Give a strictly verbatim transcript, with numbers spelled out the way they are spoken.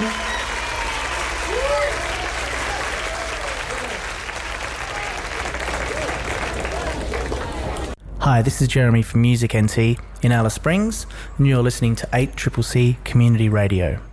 Hi, this is Jeremy from Music N T in Alice Springs, and you're listening to eight C C C Community Radio.